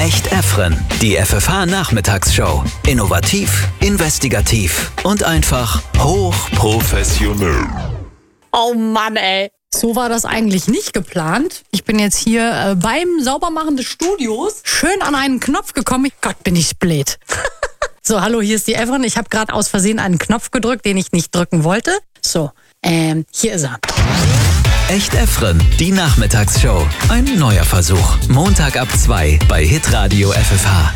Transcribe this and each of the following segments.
Echt Efren, die FFH-Nachmittagsshow. Innovativ, investigativ und einfach hochprofessionell. Oh Mann, ey. So war das eigentlich nicht geplant. Ich bin jetzt hier beim Saubermachen des Studios schön an einen Knopf gekommen. Gott, bin ich blöd. So, hallo, hier ist die Efren. Ich habe gerade aus Versehen einen Knopf gedrückt, den ich nicht drücken wollte. So, hier ist er. Echt Efren, die Nachmittagsshow. Ein neuer Versuch. Montag ab 2 bei Hitradio FFH.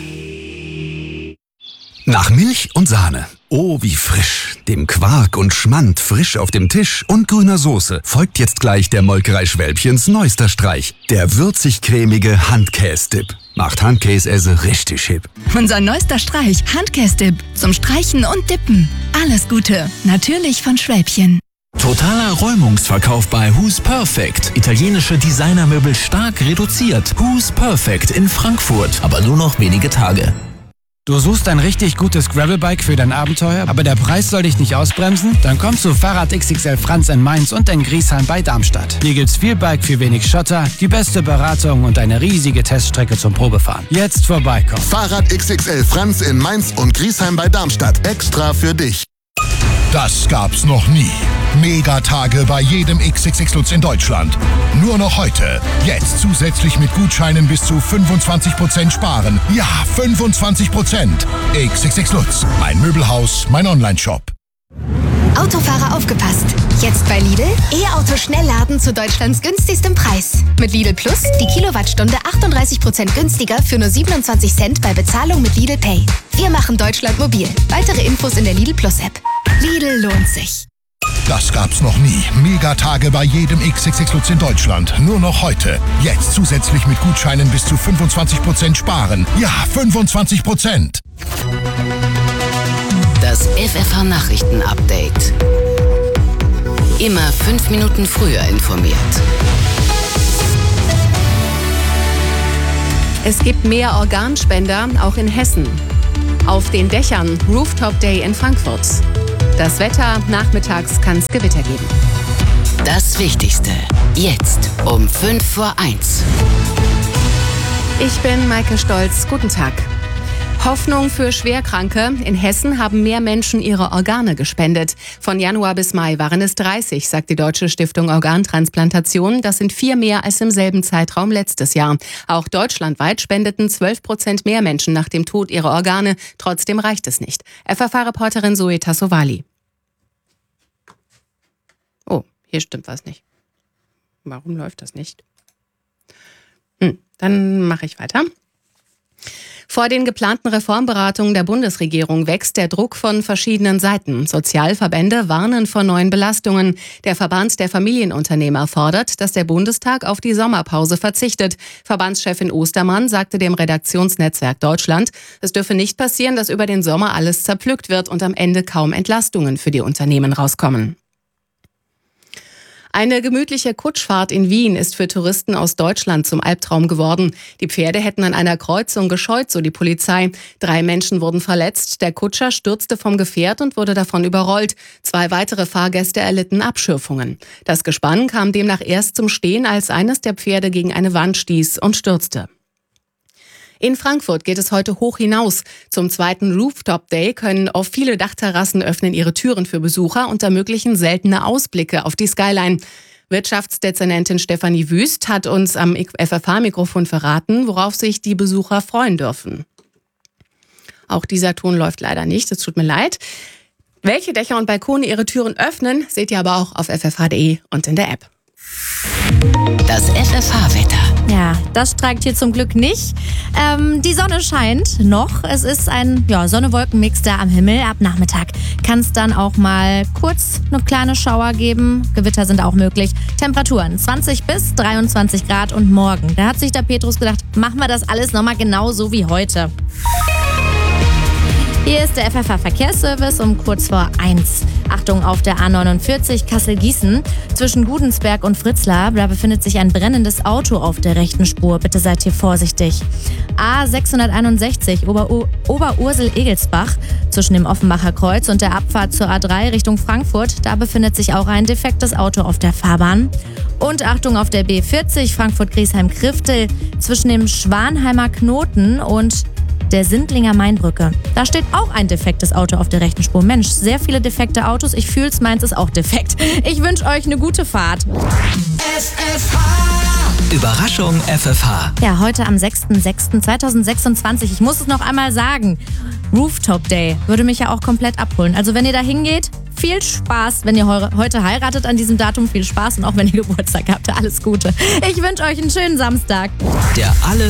Nach Milch und Sahne. Oh, wie frisch. Dem Quark und Schmand frisch auf dem Tisch und grüner Soße folgt jetzt gleich der Molkerei Schwälbchens neuester Streich. Der würzig-cremige Handkäse-Dip. Macht Handkäse richtig hip. Unser neuester Streich, Handkäse-Dip. Zum Streichen und Dippen. Alles Gute. Natürlich von Schwälbchen. Totaler Räumungsverkauf bei Who's Perfect. Italienische Designermöbel stark reduziert. Who's Perfect in Frankfurt. Aber nur noch wenige Tage. Du suchst ein richtig gutes Gravelbike für dein Abenteuer, aber der Preis soll dich nicht ausbremsen? Dann komm zu Fahrrad XXL Franz in Mainz und in Griesheim bei Darmstadt. Hier gibt's viel Bike für wenig Schotter, die beste Beratung und eine riesige Teststrecke zum Probefahren. Jetzt vorbeikommen. Fahrrad XXL Franz in Mainz und Griesheim bei Darmstadt. Extra für dich. Das gab's noch nie. Megatage bei jedem XXX Lutz in Deutschland. Nur noch heute. Jetzt zusätzlich mit Gutscheinen bis zu 25% sparen. Ja, 25%. XXX Lutz. Mein Möbelhaus, mein Onlineshop. Autofahrer aufgepasst. Jetzt bei Lidl E-Auto-Schnellladen zu Deutschlands günstigstem Preis. Mit Lidl Plus die Kilowattstunde 38% günstiger für nur 27 Cent bei Bezahlung mit Lidl Pay. Wir machen Deutschland mobil. Weitere Infos in der Lidl Plus App. Lidl lohnt sich. Das gab's noch nie. Megatage bei jedem XXX Lutz in Deutschland. Nur noch heute. Jetzt zusätzlich mit Gutscheinen bis zu 25% sparen. Ja, 25%. Das FFH-Nachrichten-Update. Immer 5 Minuten früher informiert. Es gibt mehr Organspender, auch in Hessen. Auf den Dächern Rooftop Day in Frankfurt. Das Wetter, nachmittags kann es Gewitter geben. Das Wichtigste, jetzt um 1:05. Ich bin Maike Stolz, guten Tag. Hoffnung für Schwerkranke. In Hessen haben mehr Menschen ihre Organe gespendet. Von Januar bis Mai waren es 30, sagt die Deutsche Stiftung Organtransplantation. Das sind 4 mehr als im selben Zeitraum letztes Jahr. Auch deutschlandweit spendeten 12% mehr Menschen nach dem Tod ihre Organe. Trotzdem reicht es nicht. FFH-Reporterin Zoe Tassovali. Oh, hier stimmt was nicht. Warum läuft das nicht? Dann mache ich weiter. Vor den geplanten Reformberatungen der Bundesregierung wächst der Druck von verschiedenen Seiten. Sozialverbände warnen vor neuen Belastungen. Der Verband der Familienunternehmer fordert, dass der Bundestag auf die Sommerpause verzichtet. Verbandschefin Ostermann sagte dem Redaktionsnetzwerk Deutschland, es dürfe nicht passieren, dass über den Sommer alles zerpflückt wird und am Ende kaum Entlastungen für die Unternehmen rauskommen. Eine gemütliche Kutschfahrt in Wien ist für Touristen aus Deutschland zum Albtraum geworden. Die Pferde hätten an einer Kreuzung gescheut, so die Polizei. 3 Menschen wurden verletzt. Der Kutscher stürzte vom Gefährt und wurde davon überrollt. 2 weitere Fahrgäste erlitten Abschürfungen. Das Gespann kam demnach erst zum Stehen, als eines der Pferde gegen eine Wand stieß und stürzte. In Frankfurt geht es heute hoch hinaus. Zum 2. Rooftop Day können auf viele Dachterrassen öffnen ihre Türen für Besucher und ermöglichen seltene Ausblicke auf die Skyline. Wirtschaftsdezernentin Stefanie Wüst hat uns am FFH-Mikrofon verraten, worauf sich die Besucher freuen dürfen. Auch dieser Ton läuft leider nicht, es tut mir leid. Welche Dächer und Balkone ihre Türen öffnen, seht ihr aber auch auf ffh.de und in der App. Das FFH-Wetter. Ja, das streikt hier zum Glück nicht. Die Sonne scheint noch. Es ist ein Sonne-Wolken-Mix da am Himmel. Ab Nachmittag kann es dann auch mal kurz eine kleine Schauer geben. Gewitter sind auch möglich. Temperaturen 20 bis 23 Grad und morgen. Da hat sich der Petrus gedacht, machen wir das alles nochmal genau so wie heute. Hier ist der FFH Verkehrsservice um kurz vor 1. Achtung auf der A49 Kassel-Gießen. Zwischen Gudensberg und Fritzlar, da befindet sich ein brennendes Auto auf der rechten Spur. Bitte seid hier vorsichtig. A661 Oberursel-Egelsbach. Zwischen dem Offenbacher Kreuz und der Abfahrt zur A3 Richtung Frankfurt, da befindet sich auch ein defektes Auto auf der Fahrbahn. Und Achtung auf der B40 Frankfurt-Griesheim-Kriftel. Zwischen dem Schwanheimer Knoten und der Sindlinger Mainbrücke. Da steht auch ein defektes Auto auf der rechten Spur. Mensch, sehr viele defekte Autos. Ich fühl's, meins ist auch defekt. Ich wünsche euch eine gute Fahrt. FFH. Überraschung FFH. Ja, heute am 6.6.2026. Ich muss es noch einmal sagen. Rooftop Day würde mich ja auch komplett abholen. Also wenn ihr da hingeht, viel Spaß. Wenn ihr heute heiratet an diesem Datum, viel Spaß. Und auch wenn ihr Geburtstag habt, alles Gute. Ich wünsche euch einen schönen Samstag. Der Alles